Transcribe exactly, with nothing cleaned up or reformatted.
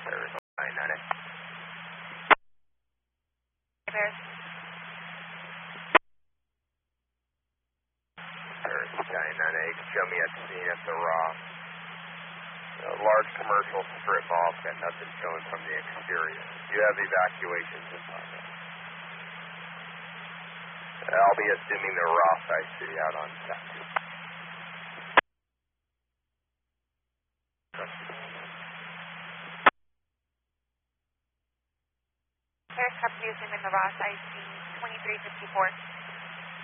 Arizona nine nine eight. Bears. Arizona nine eight, show me a scene at the Ross. A large commercial strip off and nothing showing from the exterior. You have evacuations in progress. I'll be assuming the Ross I see out on taxi. Aircraft using in the Ross I C twenty-three fifty-four.